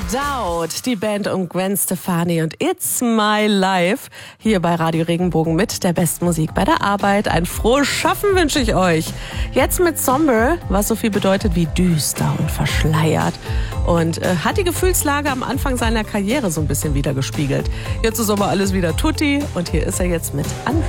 Doubt, die Band um Gwen Stefani und It's My Life hier bei Radio Regenbogen mit der besten Musik bei der Arbeit. Ein frohes Schaffen wünsche ich euch. Jetzt mit Somber, was so viel bedeutet wie düster und verschleiert. Und hat die Gefühlslage am Anfang seiner Karriere so ein bisschen wiedergespiegelt. Jetzt ist aber alles wieder tutti und hier ist er jetzt mit An